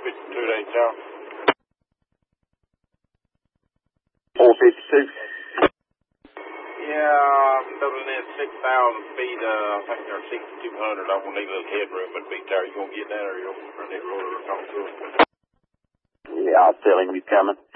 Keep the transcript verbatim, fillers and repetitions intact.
fifty-two, ain't y'all? four fifty-two. Yeah, I'm doubling in six thousand feet. Uh, I think they're sixty-two hundred. I'm going to need a little headroom at beat there. You going to get that or you going to run that roller or talk to us? Yeah, I'll tell him you're coming.